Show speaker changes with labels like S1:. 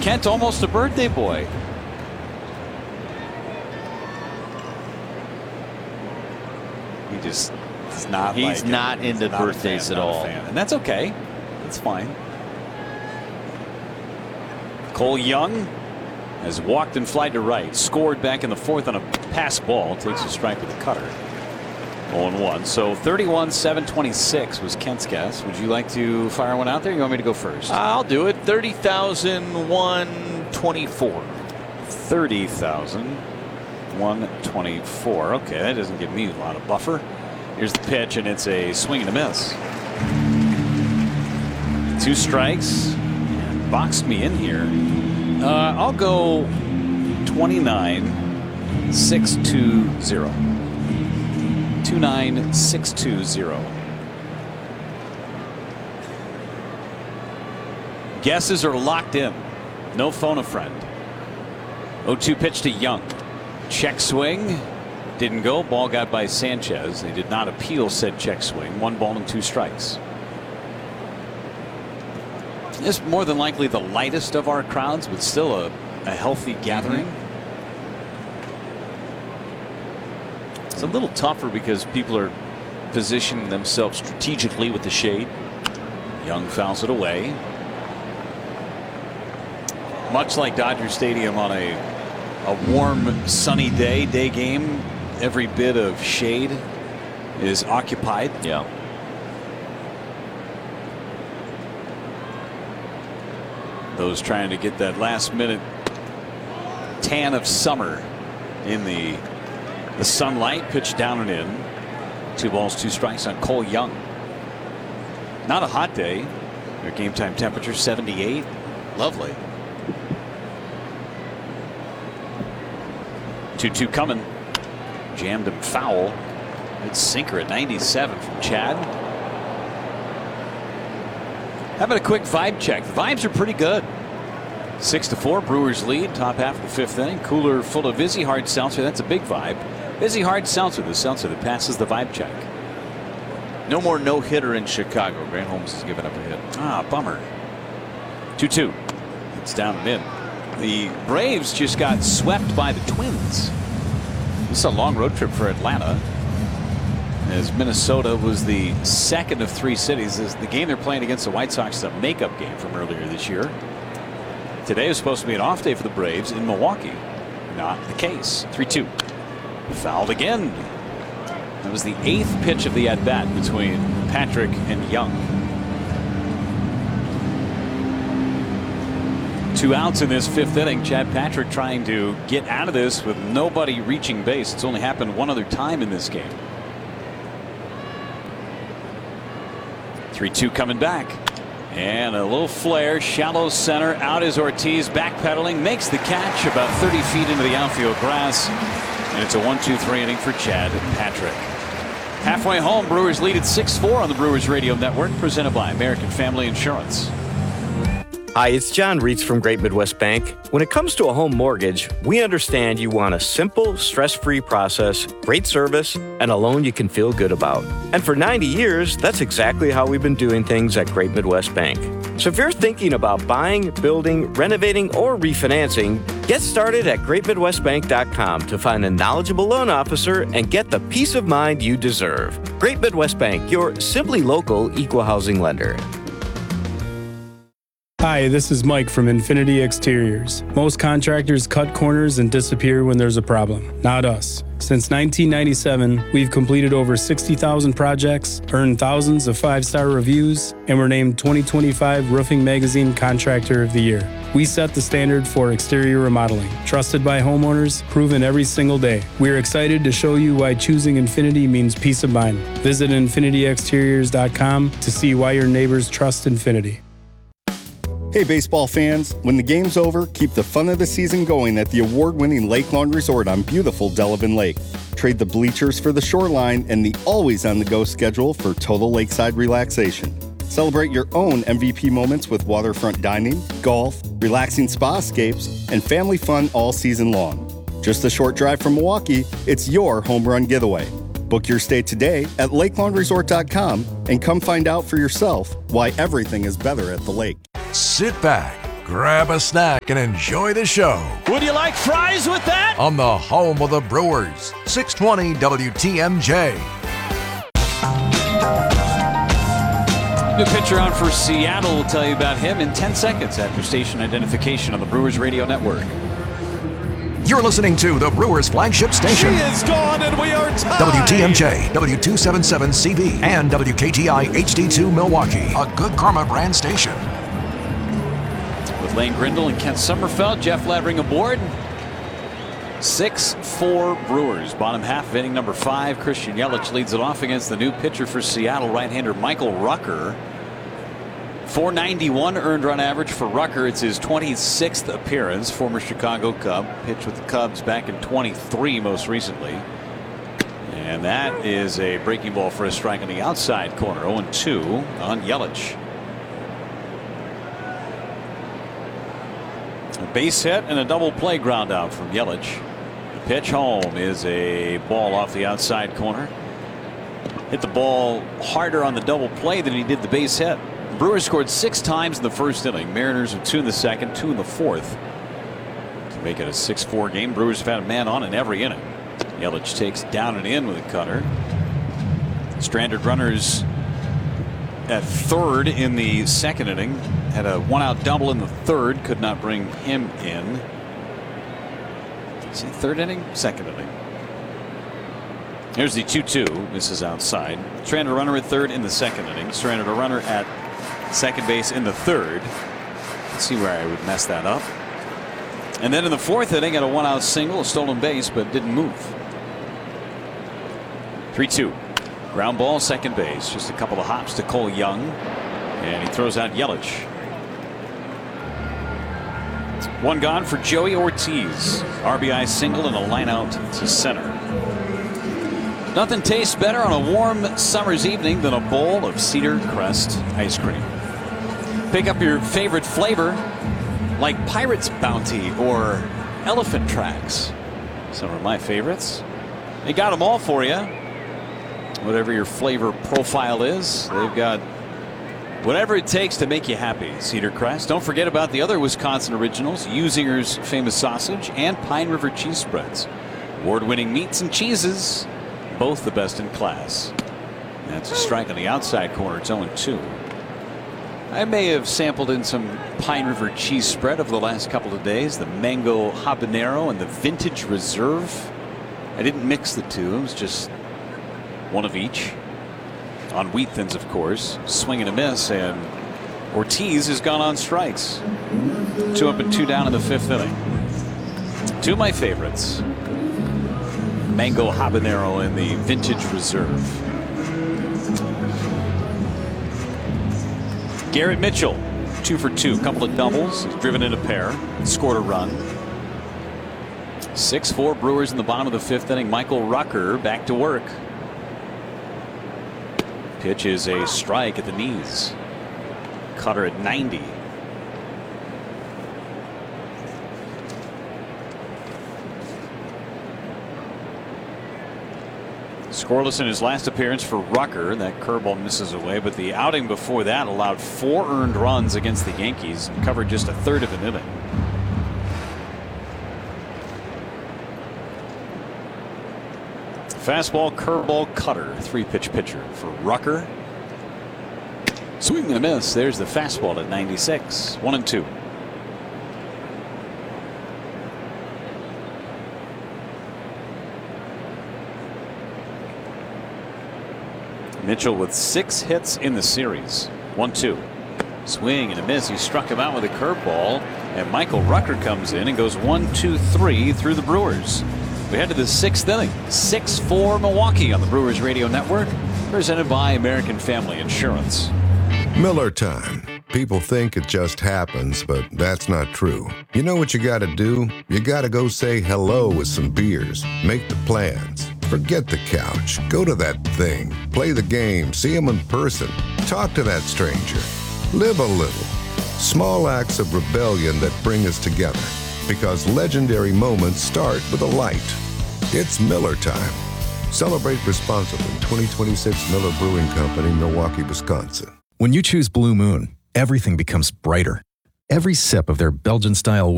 S1: Kent, almost a birthday boy. He just is not.
S2: He's not into birthdays at all.
S1: And that's okay. That's fine. Cole Young has walked and flied to right. Scored back in the fourth on a pass ball. Takes a strike with a cutter. 0-1. So 31-726 was Kent's guess. Would you like to fire one out there? You want me to go first?
S2: I'll do it. 30,124.
S1: 30,124. Okay, that doesn't give me a lot of buffer. Here's the pitch, and it's a swing and a miss. 2 strikes. Boxed me in here. I'll go 29-620. 29-620. Guesses are locked in. No phone a friend. 0-2 pitch to Young. Check swing. Didn't go. Ball got by Sanchez. They did not appeal said check swing. 1 ball and 2 strikes. This is more than likely the lightest of our crowds, but still a healthy gathering. It's a little tougher because people are positioning themselves strategically with the shade. Young fouls it away. Much like Dodger Stadium on a warm, sunny day game, every bit of shade is occupied.
S2: Yeah.
S1: Those trying to get that last minute tan of summer in the sunlight. Pitch down and in. 2 balls, 2 strikes on Cole Young. Not a hot day. Their game time temperature 78. Lovely. 2-2 coming. Jammed him foul. It's sinker at 97 from Chad. How about a quick vibe check? The vibes are pretty good. 6-4 Brewers lead. Top half of the 5th inning. Cooler full of Vizzy Hard Seltzer. That's a big vibe. Vizzy Hard Seltzer, the seltzer that passes the vibe check.
S2: No more no-hitter in Chicago. Grant Holmes has given up a hit.
S1: Ah, bummer. 2-2. It's down and in. The Braves just got swept by the Twins. This is a long road trip for Atlanta, as Minnesota was the second of 3 cities. As the game they're playing against the White Sox is a makeup game from earlier this year. Today is supposed to be an off day for the Braves in Milwaukee. Not the case. 3-2. Fouled again. That was the 8th pitch of the at-bat between Patrick and Young. 2 outs in this 5th inning. Chad Patrick trying to get out of this with nobody reaching base. It's only happened one other time in this game. 3-2 coming back. And a little flare, shallow center. Out is Ortiz, backpedaling, makes the catch about 30 feet into the outfield grass. And it's a 1-2-3 inning for Chad Patrick. Halfway home, Brewers lead at 6-4 on the Brewers Radio Network, presented by American Family Insurance.
S3: Hi, it's John Reitz from Great Midwest Bank. When it comes to a home mortgage, we understand you want a simple, stress-free process, great service, and a loan you can feel good about. And for 90 years, that's exactly how we've been doing things at Great Midwest Bank. So if you're thinking about buying, building, renovating, or refinancing, get started at GreatMidwestBank.com to find a knowledgeable loan officer and get the peace of mind you deserve. Great Midwest Bank, your simply local equal housing lender.
S4: Hi, this is Mike from Infinity Exteriors. Most contractors cut corners and disappear when there's a problem. Not us. Since 1997, we've completed over 60,000 projects, earned thousands of 5-star reviews, and were named 2025 Roofing Magazine Contractor of the Year. We set the standard for exterior remodeling. Trusted by homeowners, proven every single day. We're excited to show you why choosing Infinity means peace of mind. Visit infinityexteriors.com to see why your neighbors trust Infinity.
S5: Hey baseball fans, when the game's over, keep the fun of the season going at the award-winning Lake Lawn Resort on beautiful Delavan Lake. Trade the bleachers for the shoreline and the always-on-the-go schedule for total lakeside relaxation. Celebrate your own MVP moments with waterfront dining, golf, relaxing spa escapes, and family fun all season long. Just a short drive from Milwaukee, it's your home run getaway. Book your stay today at lakelawnresort.com and come find out for yourself why everything is better at the lake.
S6: Sit back, grab a snack and enjoy the show
S1: Would you like fries with that?
S6: on the home of the Brewers, 620 WTMJ.
S1: New pitcher on for Seattle. We'll tell you about him in 10 seconds after station identification on the Brewers Radio Network.
S6: You're listening to the Brewers flagship station.
S1: is gone and we are tied.
S6: WTMJ, W277CB, and WKTI HD2 Milwaukee, a Good Karma brand station.
S1: With Lane Grindle and Kent Sommerfeld, Jeff Laddering aboard. 6-4 Brewers. Bottom half of inning number 5. Christian Yelich leads it off against the new pitcher for Seattle, right-hander Michael Rucker. 491 earned run average for Rucker. It's his 26th appearance. Former Chicago Cub. Pitched with the Cubs back in 23 most recently. And that is a breaking ball for a strike on the outside corner. 0-2 on Yelich. A base hit and a double play ground out from Yelich. The pitch home is a ball off the outside corner. Hit the ball harder on the double play than he did the base hit. Brewers scored 6 times in the first inning. Mariners with 2 in the second, 2 in the fourth. To make it a 6-4 game, Brewers have had a man on in every inning. Yelich takes down and in with a cutter. Stranded runners at third in the second inning. Had a 1-out double in the third. Could not bring him in. Is it third inning? Second inning. Here's the 2-2. This is outside. Stranded a runner at third in the second inning. Stranded a runner at second base in the third. Let's see where I would mess that up. And then in the fourth inning, had a 1-out single, a stolen base, but didn't move. 3-2. Ground ball, second base. Just a couple of hops to Cole Young. And he throws out Yelich. 1 gone for Joey Ortiz. RBI single and a line out to center. Nothing tastes better on a warm summer's evening than a bowl of Cedar Crest ice cream. Pick up your favorite flavor like Pirate's Bounty or Elephant Tracks. Some of my favorites. They got them all for you. Whatever your flavor profile is, they've got whatever it takes to make you happy. Cedar Crest. Don't forget about the other Wisconsin originals, Usinger's Famous Sausage and Pine River Cheese Spreads. Award-winning meats and cheeses, both the best in class. That's a strike on the outside corner. It's 0-2. I may have sampled in some Pine River cheese spread over the last couple of days. The mango habanero and the vintage reserve. I didn't mix the two. It was just one of each. On wheat thins, of course. Swing and a miss, and Ortiz has gone on strikes. 2 up and 2 down in the 5th inning. 2 of my favorites. Mango habanero and the vintage reserve. Garrett Mitchell, 2 for 2, couple of doubles. He's driven in a pair, scored a run. 6-4 Brewers in the bottom of the 5th inning. Michael Rucker back to work. Pitch is a strike at the knees. Cutter at 90. Scoreless in his last appearance for Rucker. That curveball misses away, but the outing before that allowed 4 earned runs against the Yankees and covered just a third of an inning. Fastball, curveball, cutter. 3-pitch pitcher for Rucker. Swing and a miss. There's the fastball at 96. 1-2. Mitchell with 6 hits in the series. 1-2. Swing and a miss. He struck him out with a curveball, and Michael Rucker comes in and goes 1-2-3 through the Brewers. We head to the 6th inning. 6-4 Milwaukee on the Brewers Radio Network, presented by American Family Insurance.
S7: Miller time. People think it just happens, but that's not true. You know what you gotta do? You gotta go say hello with some beers. Make the plans. Forget the couch. Go to that thing. Play the game. See them in person. Talk to that stranger. Live a little. Small acts of rebellion that bring us together. Because legendary moments start with a light. It's Miller time. Celebrate responsibly. 2026 Miller Brewing Company, Milwaukee, Wisconsin.
S8: When you choose Blue Moon, everything becomes brighter. every sip of their Belgian-style